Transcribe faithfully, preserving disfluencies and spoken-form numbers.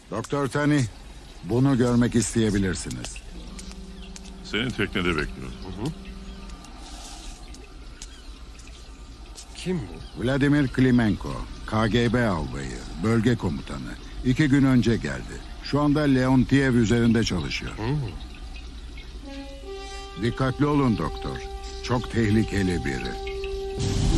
Doktor Tani, bunu görmek isteyebilirsiniz. Seni teknede bekliyorum. Kim bu? Vladimir Klimenko, K G B albayı, bölge komutanı. İki gün önce geldi. Şu anda Leontiev üzerinde çalışıyor. Dikkatli olun doktor. Çok tehlikeli biri.